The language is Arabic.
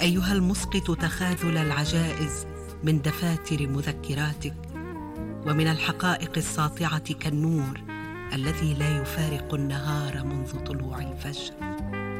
أيها المسقط تخاذل العجائز من دفاتر مذكراتك، ومن الحقائق الساطعة كالنور الذي لا يفارق النهار منذ طلوع الفجر.